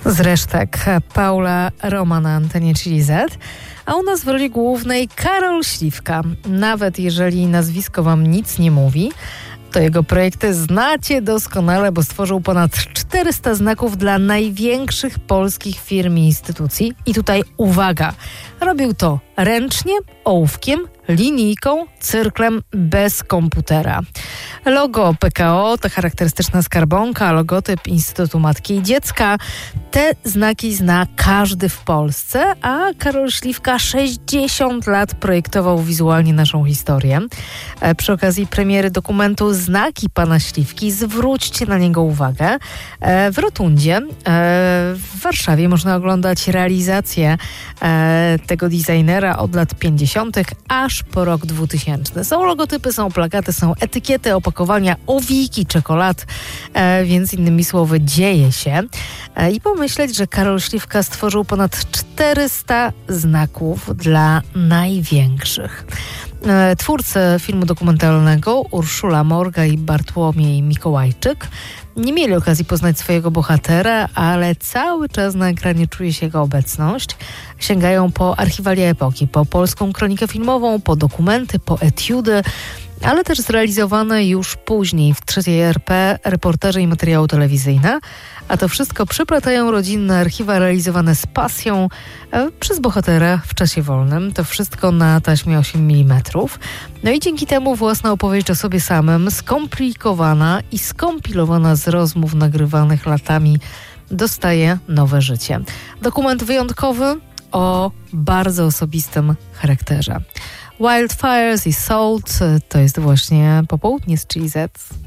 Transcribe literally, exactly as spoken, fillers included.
Z resztek Paula Roma na antenie Chili Z, a u nas w roli głównej Karol Śliwka. Nawet jeżeli nazwisko wam nic nie mówi, to jego projekty znacie doskonale, bo stworzył ponad czterysta znaków dla największych polskich firm i instytucji. I tutaj uwaga, robił to ręcznie, ołówkiem, linijką, cyrklem, bez komputera. Logo P K O to charakterystyczna skarbonka, logotyp Instytutu Matki i Dziecka. Te znaki zna każdy w Polsce, a Karol Śliwka sześćdziesiąt lat projektował wizualnie naszą historię. E, przy okazji premiery dokumentu Znaki Pana Śliwki zwróćcie na niego uwagę. E, w Rotundzie e, w Warszawie można oglądać realizację e, tego designera od lat pięćdziesiątych aż po rok dwutysięczny. Są logotypy, są plakaty, są etykiety, opakowania, owiki, czekolad, e, więc innymi słowy dzieje się. E, I pomyśleć, że Karol Śliwka stworzył ponad czterysta znaków dla największych. E, twórcy filmu dokumentalnego Urszula Morga i Bartłomiej Mikołajczyk nie mieli okazji poznać swojego bohatera, ale cały czas na ekranie czuje się jego obecność. Sięgają po archiwalia epoki, po polską kronikę filmową, po dokumenty, po etiudy, ale też zrealizowane już później w trzeciej R P reportaże i materiały telewizyjne. A to wszystko przyplatają rodzinne archiwa realizowane z pasją e, przez bohatera w czasie wolnym. To wszystko na taśmie osiem milimetrów. No i dzięki temu własna opowieść o sobie samym, skomplikowana i skompilowana z rozmów nagrywanych latami, dostaje nowe życie. Dokument wyjątkowy o bardzo osobistym charakterze. Wildfires i Salt to jest właśnie Popołudnie z Chili Z.